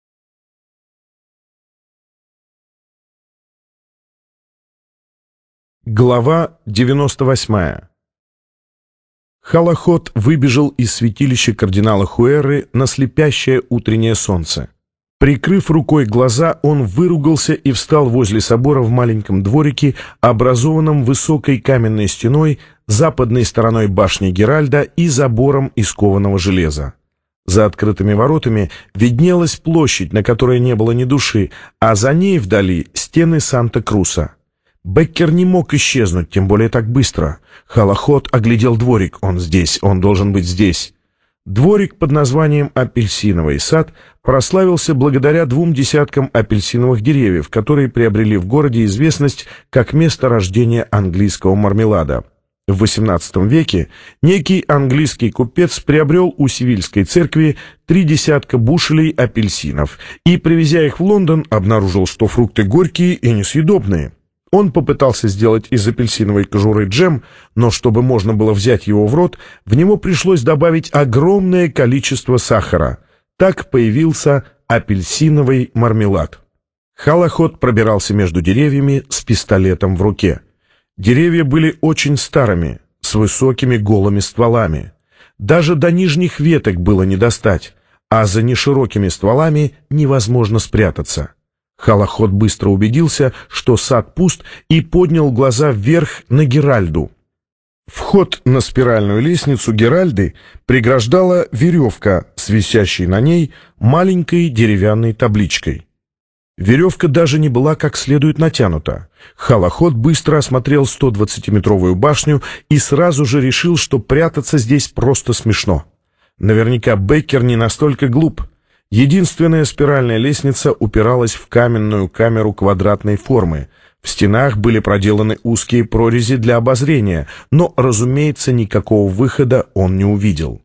Глава девяносто восьмая. Халахот выбежал из святилища кардинала Хуэры на слепящее утреннее солнце. Прикрыв рукой глаза, он выругался и встал возле собора в маленьком дворике, образованном высокой каменной стеной, западной стороной башни Геральда и забором из кованого железа. За открытыми воротами виднелась площадь, на которой не было ни души, а за ней вдали стены Санта-Круса. Беккер не мог исчезнуть, тем более так быстро. Халахот оглядел дворик. Он здесь, он должен быть здесь. Дворик под названием «Апельсиновый сад» прославился благодаря двум десяткам апельсиновых деревьев, которые приобрели в городе известность как место рождения английского мармелада. В восемнадцатом веке некий английский купец приобрел у Севильской церкви три десятка бушелей апельсинов и, привезя их в Лондон, обнаружил, что фрукты горькие и несъедобные. Он попытался сделать из апельсиновой кожуры джем, но чтобы можно было взять его в рот, в него пришлось добавить огромное количество сахара. Так появился апельсиновый мармелад. Халахот пробирался между деревьями с пистолетом в руке. Деревья были очень старыми, с высокими голыми стволами. Даже до нижних веток было не достать, а за неширокими стволами невозможно спрятаться. Халахот быстро убедился, что сад пуст, и поднял глаза вверх на Геральду. Вход на спиральную лестницу Геральды преграждала веревка с висящей на ней маленькой деревянной табличкой. Веревка даже не была как следует натянута. Халахот быстро осмотрел стодвадцатиметровую башню и сразу же решил, что прятаться здесь просто смешно. Наверняка Беккер не настолько глуп. Единственная спиральная лестница упиралась в каменную камеру квадратной формы. В стенах были проделаны узкие прорези для обозрения, но, разумеется, никакого выхода он не увидел.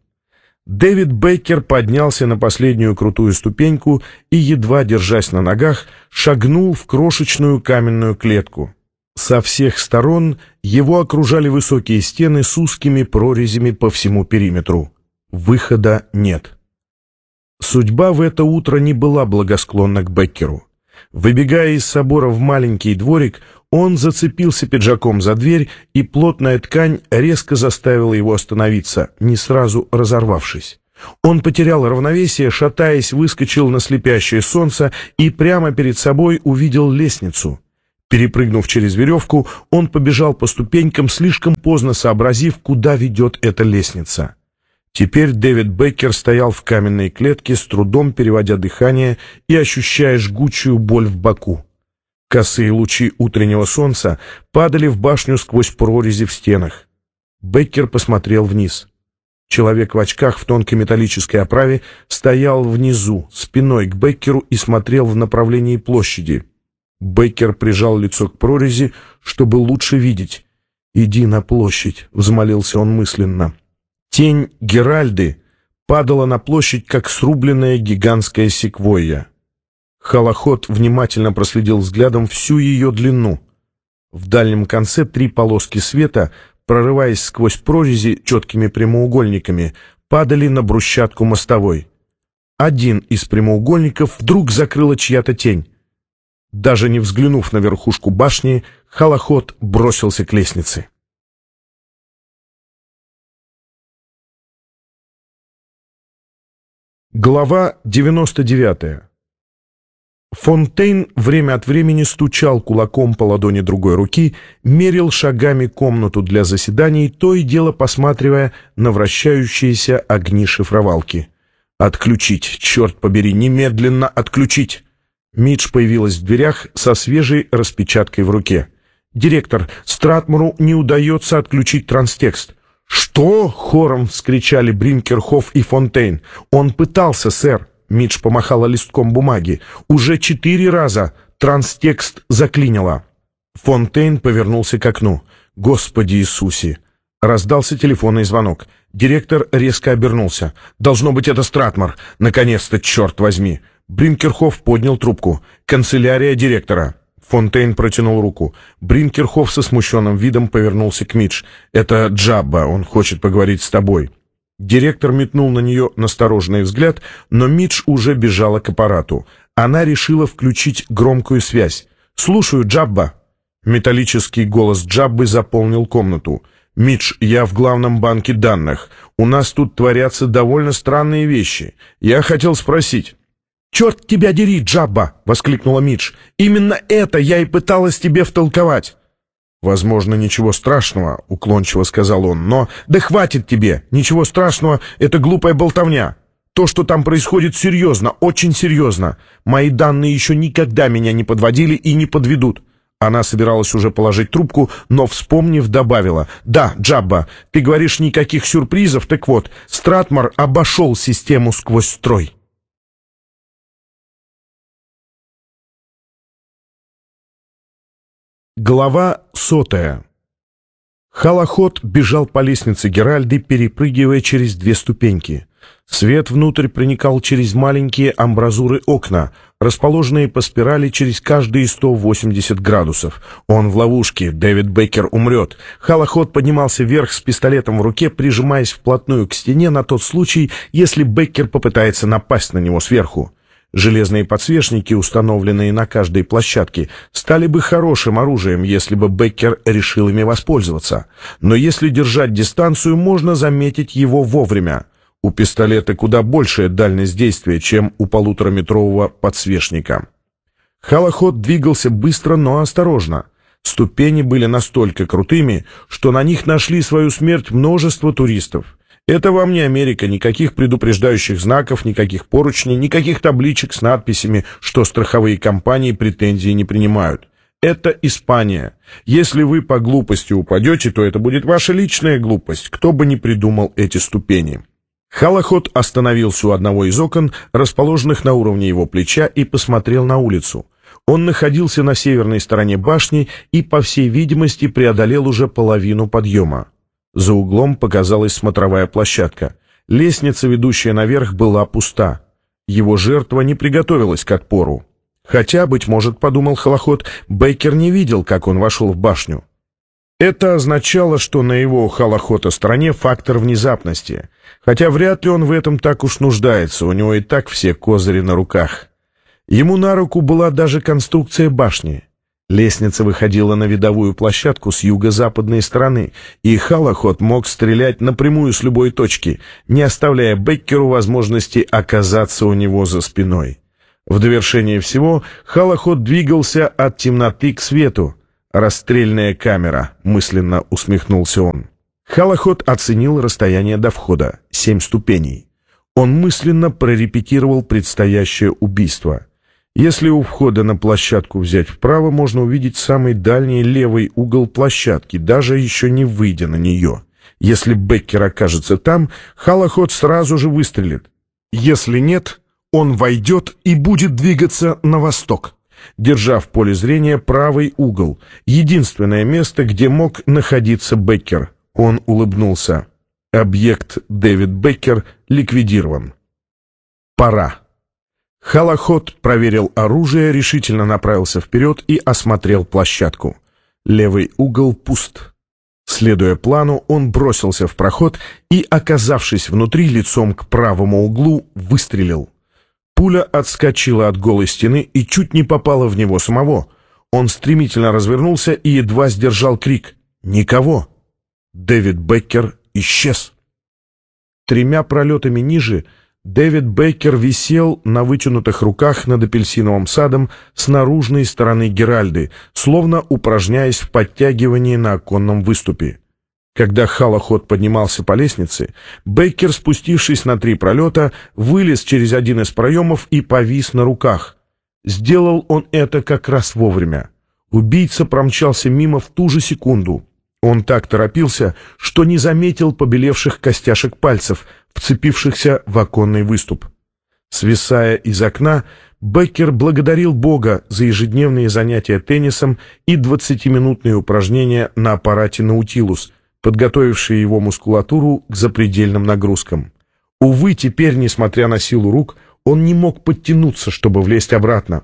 Дэвид Беккер поднялся на последнюю крутую ступеньку и, едва держась на ногах, шагнул в крошечную каменную клетку. Со всех сторон его окружали высокие стены с узкими прорезями по всему периметру. Выхода нет. Судьба в это утро не была благосклонна к Беккеру. Выбегая из собора в маленький дворик, он зацепился пиджаком за дверь, и плотная ткань резко заставила его остановиться, не сразу разорвавшись. Он потерял равновесие, шатаясь, выскочил на слепящее солнце и прямо перед собой увидел лестницу. Перепрыгнув через веревку, он побежал по ступенькам, слишком поздно сообразив, куда ведет эта лестница. Теперь Дэвид Беккер стоял в каменной клетке, с трудом переводя дыхание и ощущая жгучую боль в боку. Косые лучи утреннего солнца падали в башню сквозь прорези в стенах. Беккер посмотрел вниз. Человек в очках в тонкой металлической оправе стоял внизу, спиной к Беккеру, и смотрел в направлении площади. Беккер прижал лицо к прорези, чтобы лучше видеть. «Иди на площадь», — взмолился он мысленно. Тень Геральды падала на площадь, как срубленная гигантская секвойя. Халахот внимательно проследил взглядом всю ее длину. В дальнем конце три полоски света, прорываясь сквозь прорези четкими прямоугольниками, падали на брусчатку мостовой. Один из прямоугольников вдруг закрыла чья-то тень. Даже не взглянув на верхушку башни, Халахот бросился к лестнице. Глава девяносто девятая. Фонтейн время от времени стучал кулаком по ладони другой руки, мерил шагами комнату для заседаний, то и дело посматривая на вращающиеся огни шифровалки. «Отключить! Черт побери! Немедленно отключить!» Мидж появилась в дверях со свежей распечаткой в руке. «Директор, Стратмору не удается отключить транстекст». «Что?» — хором вскричали Бринкерхоф и Фонтейн. «Он пытался, сэр». Мидж помахала листком бумаги. «Уже четыре раза транстекст заклинило». Фонтейн повернулся к окну. «Господи Иисусе!» Раздался телефонный звонок. Директор резко обернулся. «Должно быть, это Стратмор. Наконец-то, черт возьми!» Бринкерхоф поднял трубку. «Канцелярия директора». Фонтейн протянул руку. Бринкерхоф со смущенным видом повернулся к Мидж. «Это Джабба, он хочет поговорить с тобой». Директор метнул на нее настороженный взгляд, но Мидж уже бежала к аппарату. Она решила включить громкую связь. «Слушаю, Джабба». Металлический голос Джаббы заполнил комнату. «Мидж, я в главном банке данных. У нас тут творятся довольно странные вещи. Я хотел спросить...» «Черт тебя дери, Джабба!» — воскликнула Мидж. «Именно это я и пыталась тебе втолковать». «Возможно, ничего страшного», — уклончиво сказал он, — «но...» «Да хватит тебе! Ничего страшного — это глупая болтовня. То, что там происходит, серьезно, очень серьезно. Мои данные еще никогда меня не подводили и не подведут». Она собиралась уже положить трубку, но, вспомнив, добавила: «Да, Джабба, ты говоришь, никаких сюрпризов, так вот, Стратмор обошел систему сквозь строй». Глава сотая. Халахот бежал по лестнице Геральды, перепрыгивая через две ступеньки. Свет внутрь проникал через маленькие амбразуры окна, расположенные по спирали через каждые сто восемьдесят градусов. Он в ловушке, Дэвид Беккер умрет. Халахот поднимался вверх с пистолетом в руке, прижимаясь вплотную к стене на тот случай, если Беккер попытается напасть на него сверху. Железные подсвечники, установленные на каждой площадке, стали бы хорошим оружием, если бы Беккер решил ими воспользоваться. Но если держать дистанцию, можно заметить его вовремя. У пистолета куда большая дальность действия, чем у полутораметрового подсвечника. Халахот двигался быстро, но осторожно. Ступени были настолько крутыми, что на них нашли свою смерть множество туристов. Это вам не Америка, никаких предупреждающих знаков, никаких поручней, никаких табличек с надписями, что страховые компании претензии не принимают. Это Испания. Если вы по глупости упадете, то это будет ваша личная глупость, кто бы ни придумал эти ступени. Халахот остановился у одного из окон, расположенных на уровне его плеча, и посмотрел на улицу. Он находился на северной стороне башни и, по всей видимости, преодолел уже половину подъема. За углом показалась смотровая площадка. Лестница, ведущая наверх, была пуста. Его жертва не приготовилась к отпору. Хотя, быть может, подумал Халахот, Беккер не видел, как он вошел в башню. Это означало, что на его Халахота стороне фактор внезапности. Хотя вряд ли он в этом так уж нуждается, у него и так все козыри на руках. Ему на руку была даже конструкция башни. Лестница выходила на видовую площадку с юго-западной стороны, и Халахот мог стрелять напрямую с любой точки, не оставляя Беккеру возможности оказаться у него за спиной. В довершение всего Халахот двигался от темноты к свету. «Расстрельная камера», — мысленно усмехнулся он. Халахот оценил расстояние до входа — семь ступеней. Он мысленно прорепетировал предстоящее убийство. Если у входа на площадку взять вправо, можно увидеть самый дальний левый угол площадки, даже еще не выйдя на нее. Если Беккер окажется там, Халахот сразу же выстрелит. Если нет, он войдет и будет двигаться на восток, держа в поле зрения правый угол, единственное место, где мог находиться Беккер. Он улыбнулся. Объект Дэвид Беккер ликвидирован. Пора. Халахот проверил оружие, решительно направился вперед и осмотрел площадку. Левый угол пуст. Следуя плану, он бросился в проход и, оказавшись внутри лицом к правому углу, выстрелил. Пуля отскочила от голой стены и чуть не попала в него самого. Он стремительно развернулся и едва сдержал крик. «Никого!» Дэвид Беккер исчез. Тремя пролетами ниже Дэвид Беккер висел на вытянутых руках над апельсиновым садом с наружной стороны Геральды, словно упражняясь в подтягивании на оконном выступе. Когда Халахот поднимался по лестнице, Беккер, спустившись на три пролета, вылез через один из проемов и повис на руках. Сделал он это как раз вовремя. Убийца промчался мимо в ту же секунду. Он так торопился, что не заметил побелевших костяшек пальцев, вцепившихся в оконный выступ. Свисая из окна, Беккер благодарил Бога за ежедневные занятия теннисом и двадцатиминутные упражнения на аппарате «Наутилус», подготовившие его мускулатуру к запредельным нагрузкам. Увы, теперь, несмотря на силу рук, он не мог подтянуться, чтобы влезть обратно.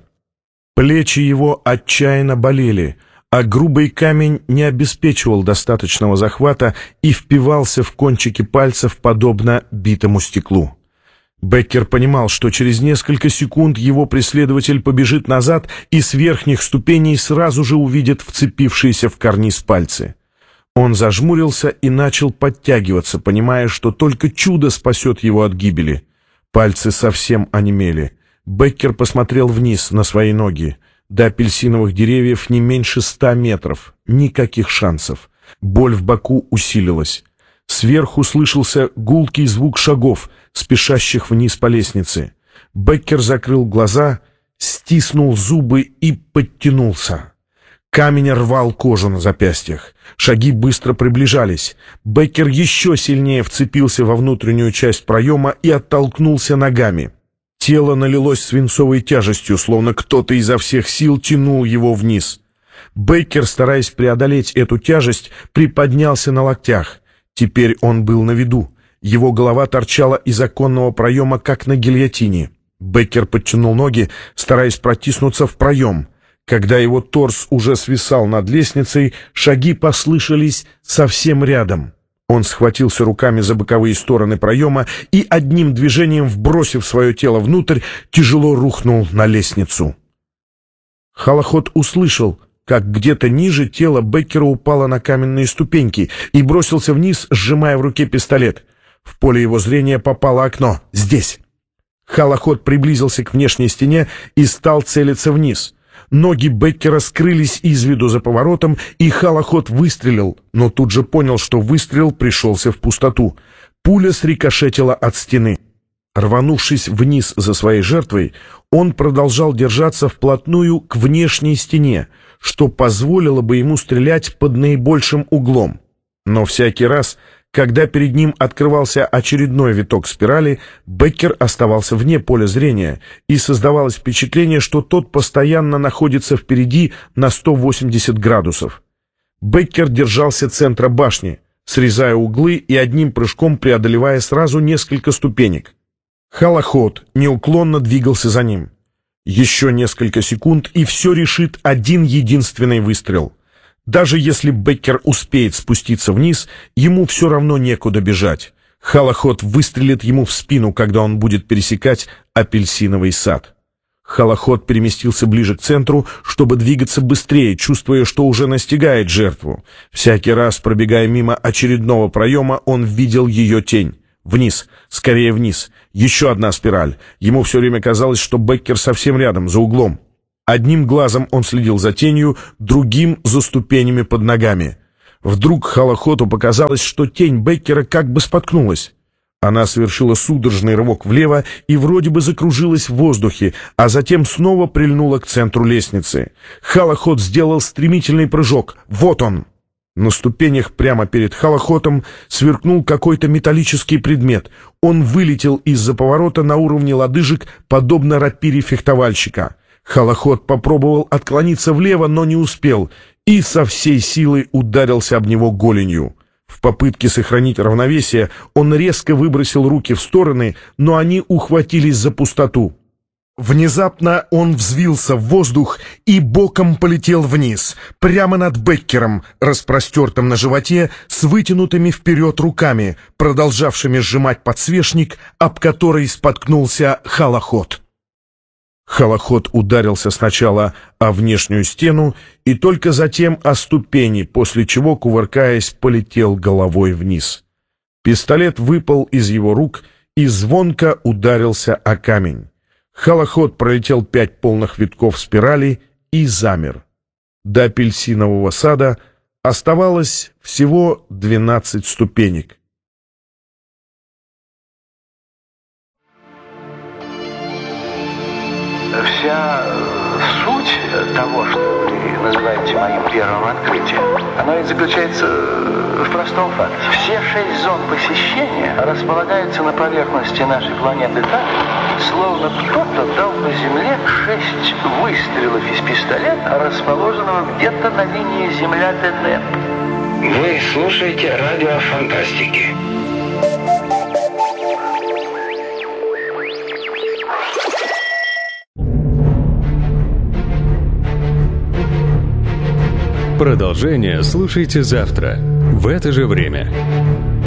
Плечи его отчаянно болели, а грубый камень не обеспечивал достаточного захвата и впивался в кончики пальцев, подобно битому стеклу. Беккер понимал, что через несколько секунд его преследователь побежит назад и с верхних ступеней сразу же увидит вцепившиеся в карниз пальцы. Он зажмурился и начал подтягиваться, понимая, что только чудо спасет его от гибели. Пальцы совсем онемели. Беккер посмотрел вниз на свои ноги. До апельсиновых деревьев не меньше ста метров. Никаких шансов. Боль в боку усилилась. Сверху слышался гулкий звук шагов, спешащих вниз по лестнице. Беккер закрыл глаза, стиснул зубы и подтянулся. Камень рвал кожу на запястьях. Шаги быстро приближались. Беккер еще сильнее вцепился во внутреннюю часть проема и оттолкнулся ногами. Тело налилось свинцовой тяжестью, словно кто-то изо всех сил тянул его вниз. Беккер, стараясь преодолеть эту тяжесть, приподнялся на локтях. Теперь он был на виду. Его голова торчала из оконного проема, как на гильотине. Беккер подтянул ноги, стараясь протиснуться в проем. Когда его торс уже свисал над лестницей, шаги послышались совсем рядом. Он схватился руками за боковые стороны проема и, одним движением вбросив свое тело внутрь, тяжело рухнул на лестницу. Халахот услышал, как где-то ниже тело Беккера упало на каменные ступеньки и бросился вниз, сжимая в руке пистолет. В поле его зрения попало окно. Здесь. Халахот приблизился к внешней стене и стал целиться вниз. Ноги Беккера скрылись из виду за поворотом, и Халахот выстрелил, но тут же понял, что выстрел пришелся в пустоту. Пуля срикошетила от стены. Рванувшись вниз за своей жертвой, он продолжал держаться вплотную к внешней стене, что позволило бы ему стрелять под наибольшим углом. Но всякий раз, когда перед ним открывался очередной виток спирали, Беккер оставался вне поля зрения, и создавалось впечатление, что тот постоянно находится впереди на сто восемьдесят градусов. Беккер держался центра башни, срезая углы и одним прыжком преодолевая сразу несколько ступенек. Халахот неуклонно двигался за ним. Еще несколько секунд, и все решит один единственный выстрел. Даже если Беккер успеет спуститься вниз, ему все равно некуда бежать. Халахот выстрелит ему в спину, когда он будет пересекать апельсиновый сад. Халахот переместился ближе к центру, чтобы двигаться быстрее, чувствуя, что уже настигает жертву. Всякий раз, пробегая мимо очередного проема, он видел ее тень. Вниз, скорее вниз. Еще одна спираль. Ему все время казалось, что Беккер совсем рядом, за углом. Одним глазом он следил за тенью, другим — за ступенями под ногами. Вдруг Халахоту показалось, что тень Беккера как бы споткнулась. Она совершила судорожный рывок влево и вроде бы закружилась в воздухе, а затем снова прильнула к центру лестницы. Халахот сделал стремительный прыжок. Вот он! На ступенях прямо перед Халахотом сверкнул какой-то металлический предмет. Он вылетел из-за поворота на уровне лодыжек, подобно рапире фехтовальщика. Халахот попробовал отклониться влево, но не успел, и со всей силы ударился об него голенью. В попытке сохранить равновесие он резко выбросил руки в стороны, но они ухватились за пустоту. Внезапно он взвился в воздух и боком полетел вниз, прямо над Беккером, распростертым на животе, с вытянутыми вперед руками, продолжавшими сжимать подсвечник, об который споткнулся Халахот. Халахот ударился сначала о внешнюю стену и только затем о ступени, после чего, кувыркаясь, полетел головой вниз. Пистолет выпал из его рук и звонко ударился о камень. Халахот пролетел пять полных витков спирали и замер. До апельсинового сада оставалось всего двенадцать ступенек. Вся суть того, что вы называете моим первым открытием, она и заключается в простом факте. Все шесть зон посещения располагаются на поверхности нашей планеты так, словно кто-то дал на Земле шесть выстрелов из пистолета, расположенного где-то на линии Земля-Денеп. Вы слушаете радио о фантастике. Продолжение слушайте завтра в это же время.